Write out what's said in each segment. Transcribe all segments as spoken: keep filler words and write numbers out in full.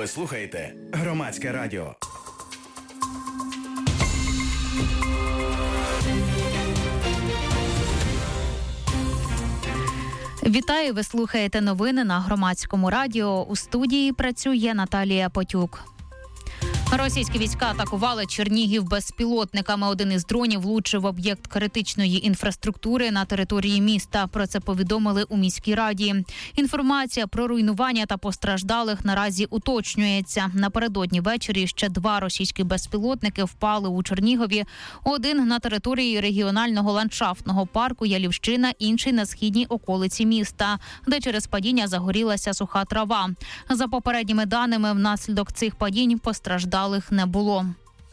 Ви слухаєте Громадське радіо. Вітаю, ви слухаєте новини на Громадському радіо. У студії працює Наталія Потюк. Російські війська атакували Чернігів безпілотниками. Один із дронів влучив в об'єкт критичної інфраструктури на території міста. Про це повідомили у міській раді. Інформація про руйнування та постраждалих наразі уточнюється. Напередодні ввечері ще два російські безпілотники впали у Чернігові. Один на території регіонального ландшафтного парку Ялівщина, інший на східній околиці міста, де через падіння загорілася суха трава. За попередніми даними, внаслідок цих падінь постраждали не було.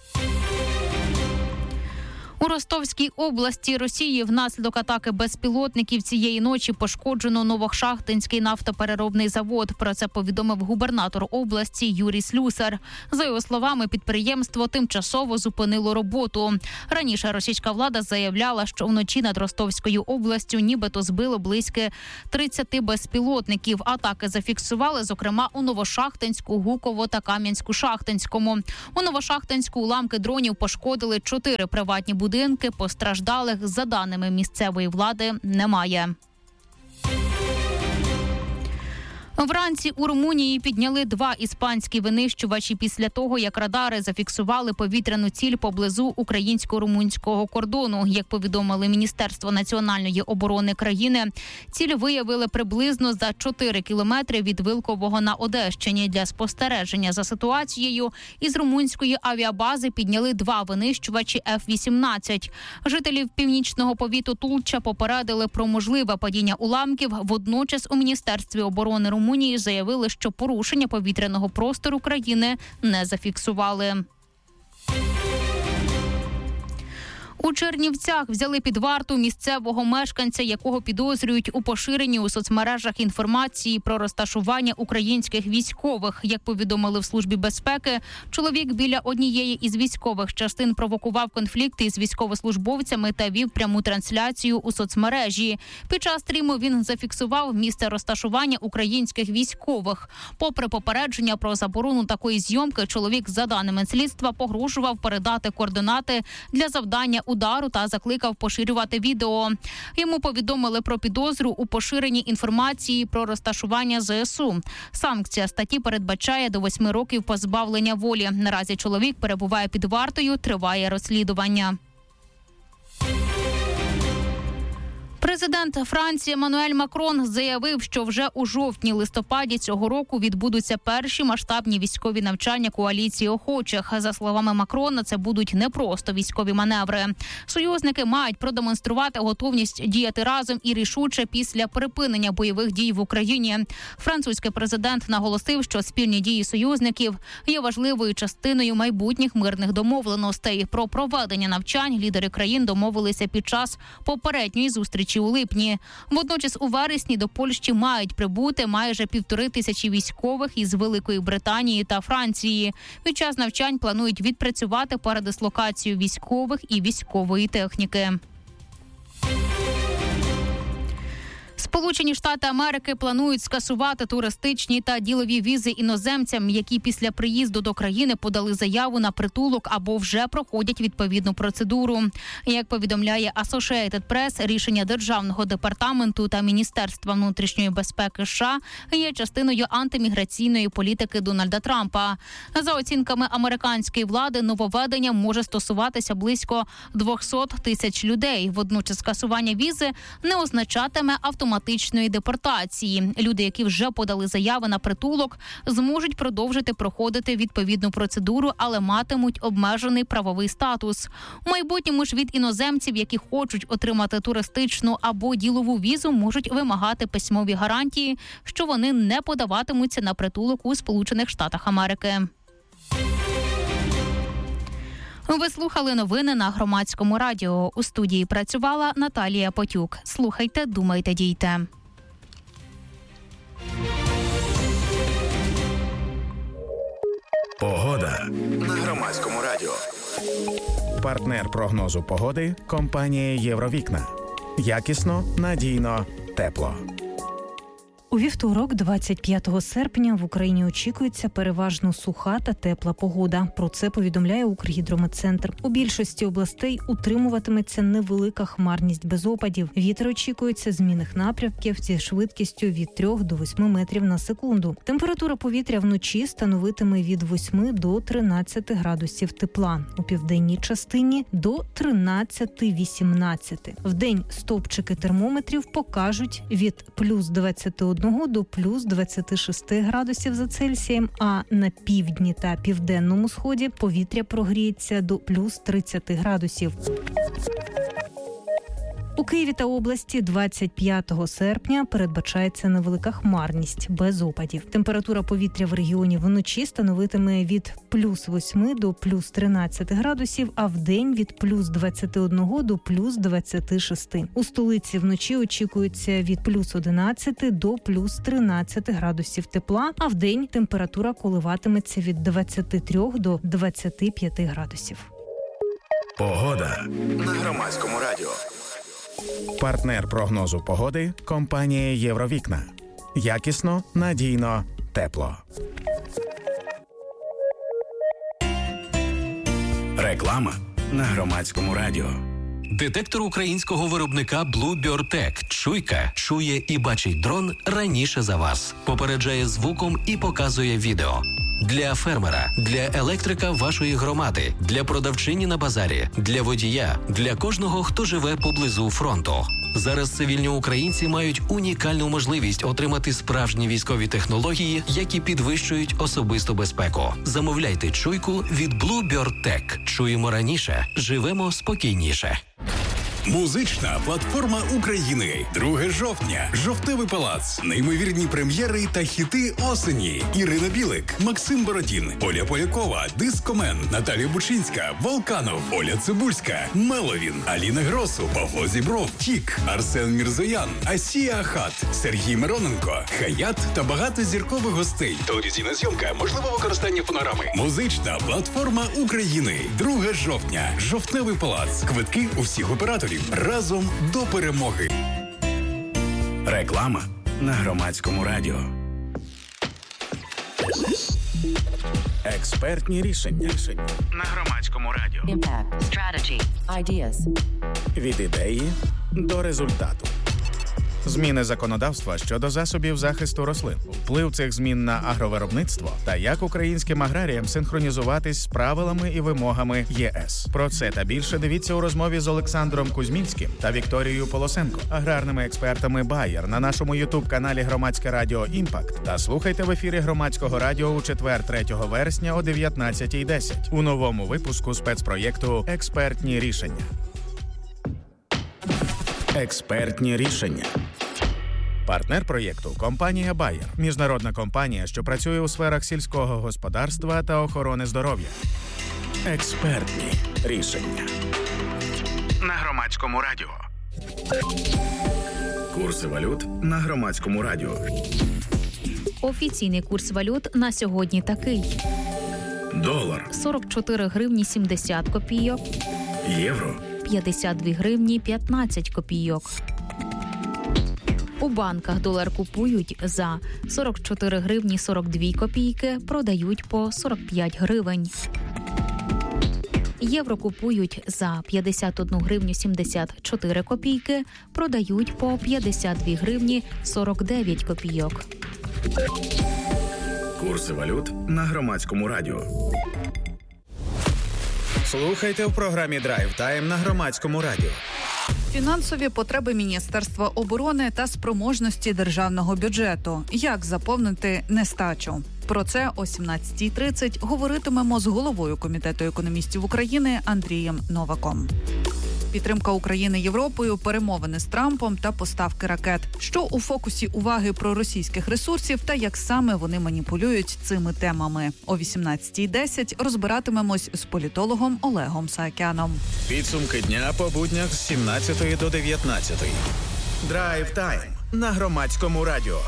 У Ростовській області Росії внаслідок атаки безпілотників цієї ночі пошкоджено Новошахтинський нафтопереробний завод. Про це повідомив губернатор області Юрій Слюсар. За його словами, підприємство тимчасово зупинило роботу. Раніше російська влада заявляла, що вночі над Ростовською областю нібито збило близько тридцяти безпілотників. Атаки зафіксували, зокрема, у Новошахтинську, Гуково та Кам'янську-Шахтинському. У Новошахтинську уламки дронів пошкодили чотири приватні будинки. Будинки, постраждалих, за даними місцевої влади, немає. Вранці у Румунії підняли два іспанські винищувачі після того, як радари зафіксували повітряну ціль поблизу українсько-румунського кордону. Як повідомили Міністерство національної оборони країни, ціль виявили приблизно за чотири кілометри від Вилкового на Одещині. Для спостереження за ситуацією із румунської авіабази підняли два винищувачі еф вісімнадцять. Жителів північного повіту Тулча попередили про можливе падіння уламків. Водночас у Міністерстві оборони Румунії Румунії заявили, що порушення повітряного простору країни не зафіксували. У Чернівцях взяли під варту місцевого мешканця, якого підозрюють у поширенні у соцмережах інформації про розташування українських військових. Як повідомили в Службі безпеки, чоловік біля однієї із військових частин провокував конфлікти із військовослужбовцями та вів пряму трансляцію у соцмережі. Під час стріму він зафіксував місце розташування українських військових. Попри попередження про заборону такої зйомки, чоловік, за даними слідства, погрожував передати координати для завдання удару та закликав поширювати відео. Йому повідомили про підозру у поширенні інформації про розташування зе ес у. Санкція статті передбачає до восьми років позбавлення волі. Наразі чоловік перебуває під вартою, триває розслідування. Президент Франції Еммануель Макрон заявив, що вже у жовтні-листопаді цього року відбудуться перші масштабні військові навчання коаліції охочих. За словами Макрона, це будуть не просто військові маневри. Союзники мають продемонструвати готовність діяти разом і рішуче після припинення бойових дій в Україні. Французький президент наголосив, що спільні дії союзників є важливою частиною майбутніх мирних домовленостей. Про проведення навчань лідери країн домовилися під час попередньої зустрічі у липні. Водночас у вересні до Польщі мають прибути майже півтори тисячі військових із Великої Британії та Франції. Під час навчань планують відпрацювати передислокацію військових і військової техніки. Сполучені Штати Америки планують скасувати туристичні та ділові візи іноземцям, які після приїзду до країни подали заяву на притулок або вже проходять відповідну процедуру. Як повідомляє Associated Press, рішення Державного департаменту та Міністерства внутрішньої безпеки США є частиною антиміграційної політики Дональда Трампа. За оцінками американської влади, нововведення може стосуватися близько двісті тисяч людей. Водночас скасування візи не означатиме автоматичної депортації. Люди, які вже подали заяви на притулок, зможуть продовжити проходити відповідну процедуру, але матимуть обмежений правовий статус. У майбутньому ж від іноземців, які хочуть отримати туристичну або ділову візу, можуть вимагати письмові гарантії, що вони не подаватимуться на притулок у Сполучених Штатах Америки. Ви слухали новини на Громадському радіо. У студії працювала Наталія Потюк. Слухайте, думайте, дійте. Погода на Громадському радіо. Партнер прогнозу погоди – компанія «Євровікна». Якісно, надійно, тепло. У вівторок, двадцять п'ятого серпня, в Україні очікується переважно суха та тепла погода. Про це повідомляє Укргідрометцентр. У більшості областей утримуватиметься невелика хмарність без опадів. Вітер очікується змінних напрямків зі швидкістю від трьох до восьми метрів на секунду. Температура повітря вночі становитиме від восьми до тринадцяти градусів тепла. У південній частині – до тринадцяти-вісімнадцяти. Вдень стовпчики термометрів покажуть від плюс двадцяти одного до плюс двадцяти шести градусів за Цельсієм, а на півдні та південному сході повітря прогріється до плюс тридцяти градусів. У Києві та області двадцять п'ятого серпня передбачається невелика хмарність без опадів. Температура повітря в регіоні вночі становитиме від плюс восьми до плюс тринадцяти градусів, а вдень від плюс двадцяти одного до плюс двадцяти шести. У столиці вночі очікується від плюс одинадцяти до плюс тринадцяти градусів тепла, а вдень температура коливатиметься від двадцяти трьох до двадцяти п'яти градусів. Погода на Громадському радіо. Партнер прогнозу погоди – компанія «Євровікна». Якісно, надійно, тепло. Реклама на Громадському радіо. Детектор українського виробника Bluebird Tech «Чуйка» чує і бачить дрон раніше за вас. Попереджає звуком і показує відео. Для фермера, для електрика вашої громади, для продавчині на базарі, для водія, для кожного, хто живе поблизу фронту. Зараз цивільні українці мають унікальну можливість отримати справжні військові технології, які підвищують особисту безпеку. Замовляйте «Чуйку» від Bluebird Tech. Чуємо раніше, живемо спокійніше. Музична платформа України. друге жовтня. Жовтневий палац. Неймовірні прем'єри та хіти осені. Ірина Білик, Максим Бородін, Оля Полякова, Дискомен, Наталія Бучинська, Волканов, Оля Цибульська, Меловін, Аліна Гросу, Павло Зібров, Тік, Арсен Мірзоян, Асія Ахат, Сергій Мироненко, Хаят та багато зіркових гостей. Телевізійна зйомка, можливе використання фонограми. Музична платформа України. друге жовтня. Жовтневий палац. Квитки у всіх операторів. Разом до перемоги. Реклама на Громадському радіо. Експертні рішення. На Громадському радіо. Impact, strategy, ideas. Від ідеї до результату. Зміни законодавства щодо засобів захисту рослин, вплив цих змін на агровиробництво та як українським аграріям синхронізуватись з правилами і вимогами ЄС. Про це та більше дивіться у розмові з Олександром Кузьмінським та Вікторією Полосенко, аграрними експертами Bayer на нашому ютуб-каналі Громадське радіо «Імпакт» та слухайте в ефірі Громадського радіо у четвер, третього вересня о дев'ятнадцятій десять у новому випуску спецпроєкту «Експертні рішення». Експертні рішення. Партнер проєкту – компанія Bayer. Міжнародна компанія, що працює у сферах сільського господарства та охорони здоров'я. Експертні рішення. На Громадському радіо. Курси валют на Громадському радіо. Офіційний курс валют на сьогодні такий. Долар. сорок чотири гривні сімдесят копійок. Євро. п'ятдесят дві гривні п'ятнадцять копійок. У банках долар купують за сорок чотири гривні сорок дві копійки, продають по сорок п'ять гривень. Євро купують за п'ятдесят одну гривню сімдесят чотири копійки, продають по п'ятдесят дві гривні сорок дев'ять копійок. Курси валют на Громадському радіо. Слухайте в програмі «Драйв Тайм» на Громадському радіо. Фінансові потреби Міністерства оборони та спроможності державного бюджету. Як заповнити нестачу? Про це о сімнадцятій тридцять говоритимемо з головою Комітету економістів України Андрієм Новаком. Підтримка України Європою, перемовини з Трампом та поставки ракет. Що у фокусі уваги проросійських ресурсів та як саме вони маніпулюють цими темами. О вісімнадцятій десять розбиратимемось з політологом Олегом Саакяном. Підсумки дня по буднях з сімнадцятої до дев'ятнадцятої. Драйв Тайм на Громадському радіо.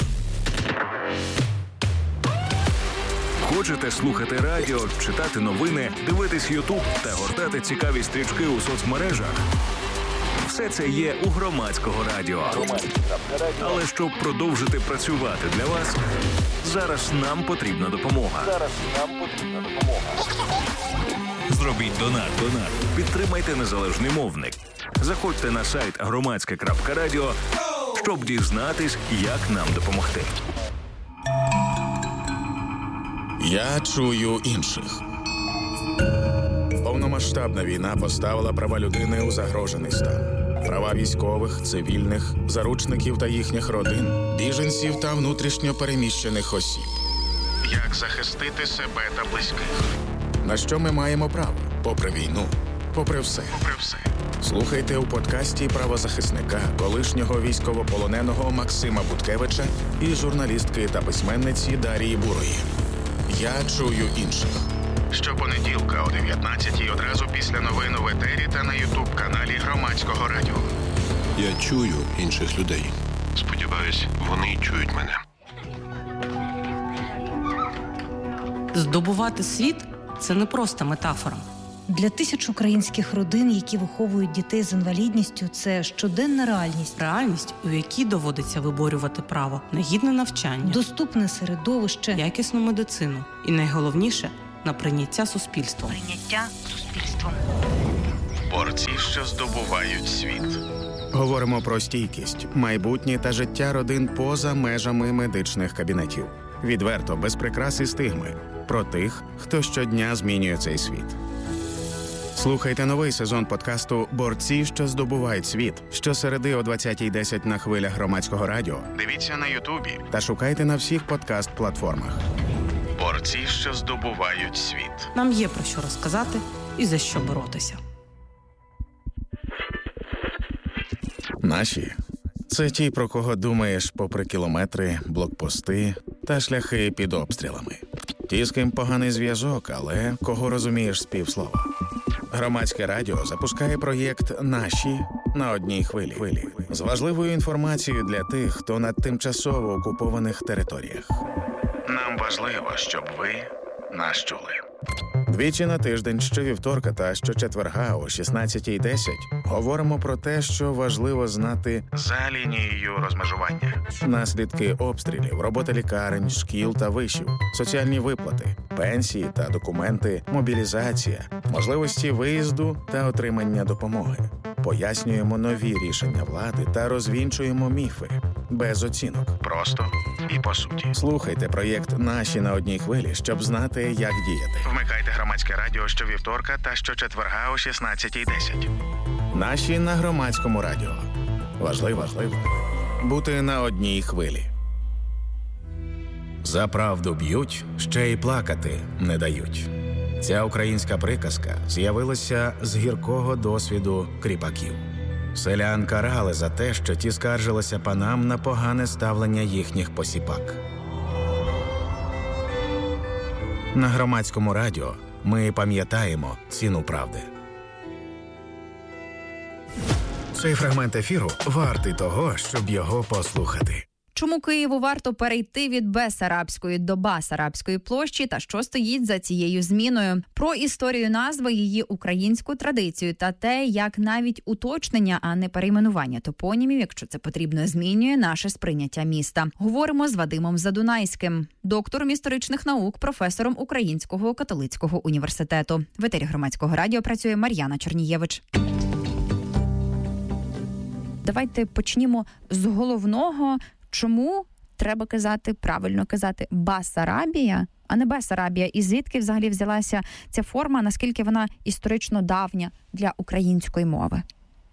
Хочете слухати радіо, читати новини, дивитись Ютуб та гортати цікаві стрічки у соцмережах? Все це є у Громадського радіо. Але щоб продовжити працювати для вас, зараз нам потрібна допомога. Зараз нам потрібна допомога. Зробіть донат. Донат. Підтримайте незалежний мовник. Заходьте на сайт громадське крапка радіо, щоб дізнатись, як нам допомогти. Я чую інших. Повномасштабна війна поставила права людини у загрожений стан. Права військових, цивільних, заручників та їхніх родин, біженців та внутрішньо переміщених осіб. Як захистити себе та близьких? На що ми маємо право? Попри війну, попри все. Попри все. Слухайте у подкасті правозахисника, колишнього військовополоненого Максима Буткевича і журналістки та письменниці Дарії Бурої. Я чую інших. Щопонеділка о дев'ятнадцятій одразу після новин у етері та на ютуб-каналі Громадського радіо. Я чую інших людей. Сподіваюсь, вони чують мене. Здобувати світ – це не просто метафора. Для тисяч українських родин, які виховують дітей з інвалідністю, це щоденна реальність. Реальність, у якій доводиться виборювати право на гідне навчання, доступне середовище, якісну медицину і, найголовніше, на прийняття суспільством. Прийняття суспільством. Борці, що здобувають світ. Говоримо про стійкість, майбутнє та життя родин поза межами медичних кабінетів. Відверто, без прикрас і стигми. Про тих, хто щодня змінює цей світ. Слухайте новий сезон подкасту «Борці, що здобувають світ» щосереди о двадцятій десять на хвилях Громадського радіо. Дивіться на Ютубі та шукайте на всіх подкаст-платформах. Борці, що здобувають світ. Нам є про що розказати і за що боротися. Наші – це ті, про кого думаєш попри кілометри, блокпости та шляхи під обстрілами. Ті, з ким поганий зв'язок, але кого розумієш з півслова. Громадське радіо запускає проєкт «Наші» на одній хвилі. З важливою інформацією для тих, хто на тимчасово окупованих територіях. Нам важливо, щоб ви нас чули. Двічі на тиждень, щовівторка та щочетверга о шістнадцятій десять говоримо про те, що важливо знати за лінією розмежування. Наслідки обстрілів, робота лікарень, шкіл та вишів, соціальні виплати, пенсії та документи, мобілізація, можливості виїзду та отримання допомоги. Пояснюємо нові рішення влади та розвінчуємо міфи. Без оцінок. Просто і по суті. Слухайте проєкт «Наші» на одній хвилі, щоб знати, як діяти. Вмикайте Громадське радіо щовівторка та щочетверга о шістнадцятій десять. «Наші» на Громадському радіо. Важливо, важливо бути на одній хвилі. За правду б'ють, ще й плакати не дають. Ця українська приказка з'явилася з гіркого досвіду кріпаків. Селян карали за те, що ті скаржилися панам на погане ставлення їхніх посіпак. На Громадському радіо ми пам'ятаємо ціну правди. Цей фрагмент ефіру вартий того, щоб його послухати. Чому Києву варто перейти від Бесарабської до Басарабської площі та що стоїть за цією зміною? Про історію назви, її українську традицію та те, як навіть уточнення, а не перейменування топонімів, якщо це потрібно, змінює наше сприйняття міста. Говоримо з Вадимом Задунайським, доктором історичних наук, професором Українського католицького університету. В етері Громадського радіо працює Мар'яна Чернієвич. Давайте почнімо з головного. Чому треба казати, правильно казати, Басарабія, а не Бесарабія? І звідки взагалі взялася ця форма, наскільки вона історично давня для української мови?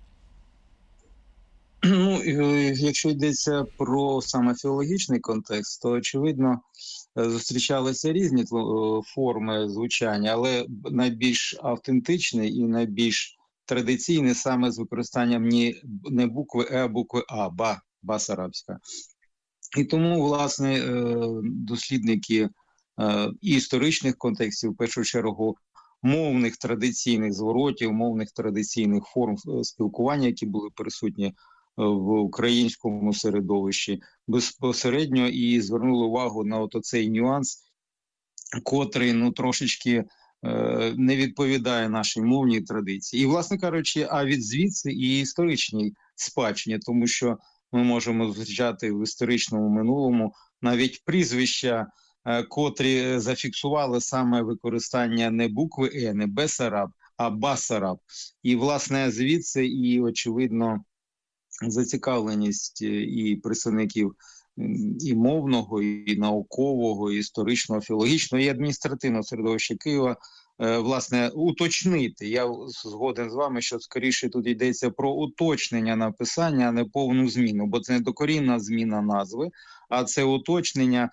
Ну, якщо йдеться про саме філологічний контекст, то, очевидно, зустрічалися різні форми звучання, але найбільш автентичний і найбільш традиційний саме з використанням не букви Е, а букви А, ба. Басарабська. І тому, власне, дослідники і історичних контекстів, в першу чергу, мовних традиційних зворотів, мовних традиційних форм спілкування, які були присутні в українському середовищі, безпосередньо і звернули увагу на от оцей нюанс, котрий, ну, трошечки не відповідає нашій мовній традиції. І, власне кажучи, а від звідси і історичній спадщині, тому що ми можемо зустрічати в історичному минулому навіть прізвища, котрі зафіксували саме використання не букви «е», не «Бесараб», а «Басараб». І, власне, звідси і, очевидно, зацікавленість і представників і мовного, і наукового, і історичного, філологічного, і адміністративного середовища Києва, власне, уточнити. Я згоден з вами, що скоріше тут йдеться про уточнення написання, а не повну зміну, бо це не докорінна зміна назви, а це уточнення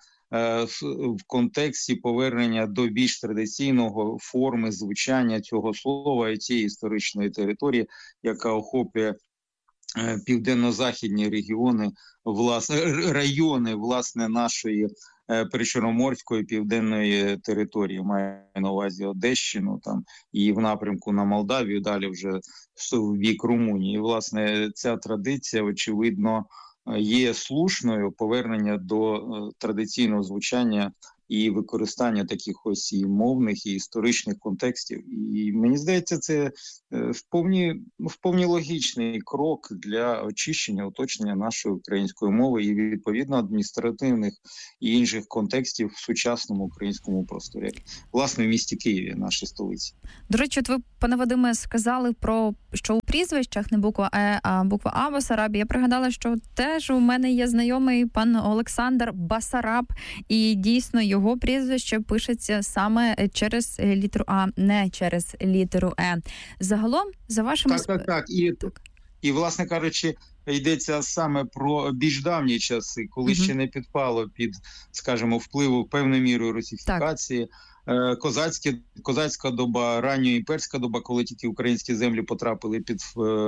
в контексті повернення до більш традиційного форми звучання цього слова і цієї історичної території, яка охоплює південно-західні регіони, власне, райони, власне, нашої причорноморської південної території, маю на увазі Одещину, там, і в напрямку на Молдавію, далі вже в бік Румунії. І, власне, ця традиція, очевидно, є слушною, повернення до традиційного звучання і використання таких ось і мовних, і історичних контекстів. І мені здається, це вповні, вповні логічний крок для очищення, уточнення нашої української мови і, відповідно, адміністративних і інших контекстів в сучасному українському просторі. Власне, в місті Києві, нашій столиці. До речі, от ви, пане Вадиме, сказали про, що у прізвищах не буква «е», а буква «а» Басараб. Я пригадала, що теж у мене є знайомий пан Олександр Басараб, і дійсно його прізвище пишеться саме через літеру «а», не через літеру «е». Загалом, за вашими... Так, так, так. І, так. І, власне кажучи, йдеться саме про більш давні часи, коли mm-hmm. ще не підпало під, скажімо, впливу певною мірою русифікації. Так. Козацькі, козацька доба, ранньоімперська доба, коли тільки українські землі потрапили під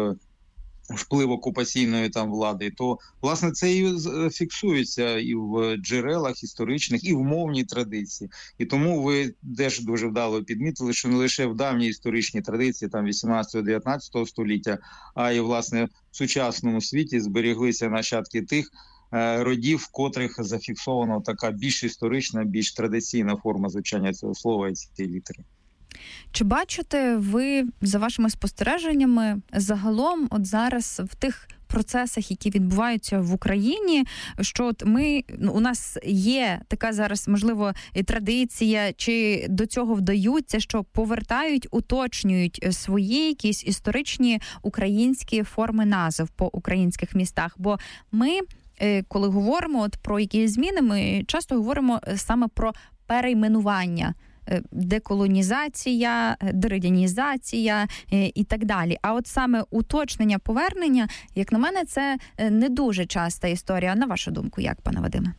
вплив окупаційної там влади, то, власне, це і фіксується і в джерелах історичних, і в мовній традиції. І тому ви теж дуже вдало підмітили, що не лише в давній історичній традиції, там вісімнадцятого-дев'ятнадцятого століття, а й, власне, в сучасному світі зберіглися нащадки тих родів, в котрих зафіксована така більш історична, більш традиційна форма звучання цього слова і цієї літери. Чи бачите ви, за вашими спостереженнями, загалом от зараз в тих процесах, які відбуваються в Україні, що от ми, у нас є така зараз, можливо, традиція, чи до цього вдаються, що повертають, уточнюють свої якісь історичні українські форми назв по українських містах? Бо ми, коли говоримо от про якісь зміни, ми часто говоримо саме про перейменування, деколонізація, дерадянізація і так далі. А от саме уточнення, повернення, як на мене, це не дуже часта історія. На вашу думку, як, пане Вадиме?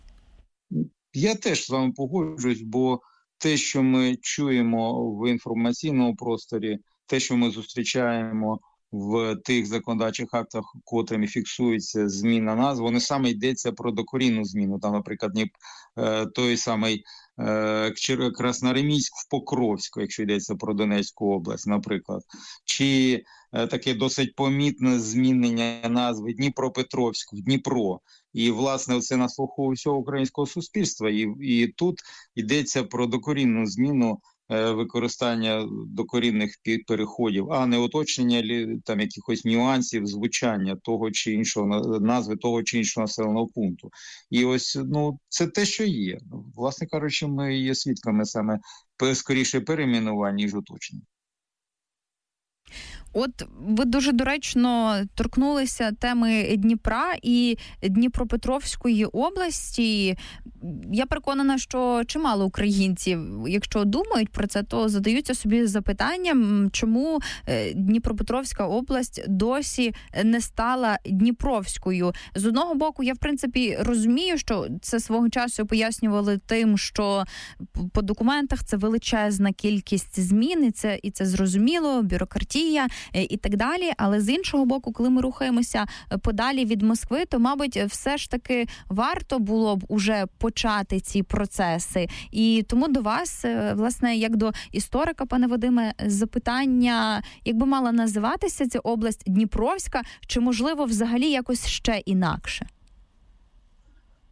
Я теж з вами погоджуюсь, бо те, що ми чуємо в інформаційному просторі, те, що ми зустрічаємо в тих законодавчих актах, котрими фіксується зміна назв, вони саме йдеться про докорінну зміну. Там, наприклад, той самий Красноармійськ в Покровську, якщо йдеться про Донецьку область, наприклад. Чи таке досить помітне змінення назви Дніпропетровськ в Дніпро. І, власне, це на слуху всього українського суспільства. І, і тут йдеться про докорінну зміну використання докорінних переходів, а не уточнення там якихось нюансів звучання того чи іншого, назви того чи іншого населеного пункту. І ось, ну, це те, що є. Власне кажучи, ми є свідками саме скоріше перейменувань, ніж уточнень. От ви дуже доречно торкнулися теми Дніпра і Дніпропетровської області. Я переконана, що чимало українців, якщо думають про це, то задаються собі запитанням, чому Дніпропетровська область досі не стала Дніпровською. З одного боку, я, в принципі, розумію, що це свого часу пояснювали тим, що по документах це величезна кількість змін, і це, і це зрозуміло, бюрократія і так далі. Але з іншого боку, коли ми рухаємося подалі від Москви, то, мабуть, все ж таки варто було б уже почати ці процеси. І тому до вас, власне, як до історика, пане Вадиме, запитання, як би мала називатися ця область Дніпровська, чи, можливо, взагалі якось ще інакше?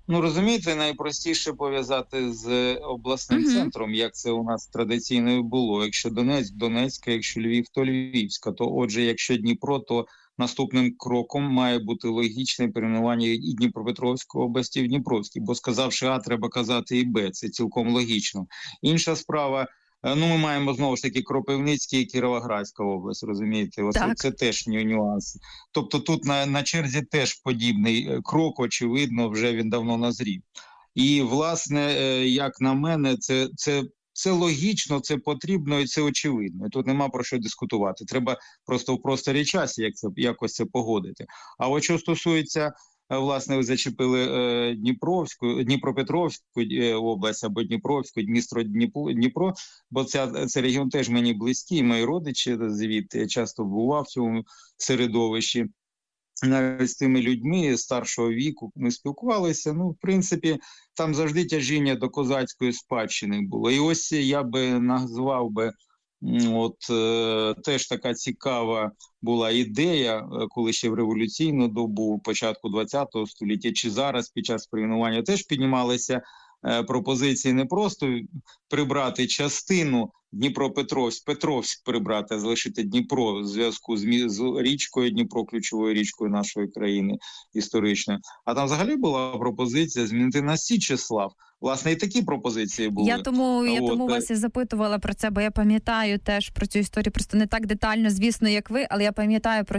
Ну, розумієте, найпростіше пов'язати з обласним uh-huh. центром, як це у нас традиційно було. Якщо Донецьк, Донецька, якщо Львів, то Львівська. То, отже, якщо Дніпро, то наступним кроком має бути логічне перейменування і Дніпропетровської області в Дніпровській. Бо сказавши А, треба казати і Б. Це цілком логічно. Інша справа, ну, ми маємо, знову ж таки, Кропивницький і Кіровоградська область, розумієте? Оце, це теж нюанс. Тобто тут на, на черзі теж подібний крок, очевидно, вже він давно назрів. І, власне, як на мене, це, це, це логічно, це потрібно і це очевидно. І тут нема про що дискутувати. Треба просто в просторі часі як це, якось це погодити. А от що стосується... Власне, ви зачепили е, Дніпровську, Дніпропетровську е, область або Дніпровську, Дністро, Дніпро, Дніпро, бо ця, цей регіон теж мені близький, мої родичі звідти, я часто бував в цьому середовищі. Навіть з тими людьми старшого віку ми спілкувалися, ну, в принципі, там завжди тяжіння до козацької спадщини було. І ось я би назвав би, От е, теж така цікава була ідея, коли ще в революційну добу, початку ХХ століття, чи зараз під час перейменування теж піднімалися е, пропозиції не просто прибрати частину Дніпропетровськ, Петровськ прибрати, а залишити Дніпро в зв'язку з, з річкою Дніпро, ключовою річкою нашої країни історичною. А там взагалі була пропозиція змінити на Січеслав. Власне, і такі пропозиції були. Я тому, я От, тому вас і запитувала про це, бо я пам'ятаю теж про цю історію, просто не так детально, звісно, як ви, але я пам'ятаю про